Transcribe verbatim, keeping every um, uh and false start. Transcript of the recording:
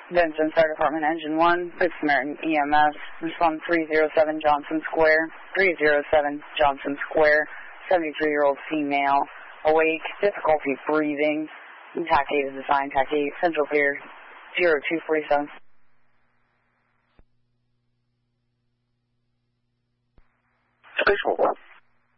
Vincent Fire Department Engine one, Good Samaritan E M S, respond three oh seven Johnson Square, three oh seven Johnson Square, seventy-three-year-old female, awake, difficulty breathing, T A C eight is assigned, T A C eight, central clear, zero two forty-seven. Station.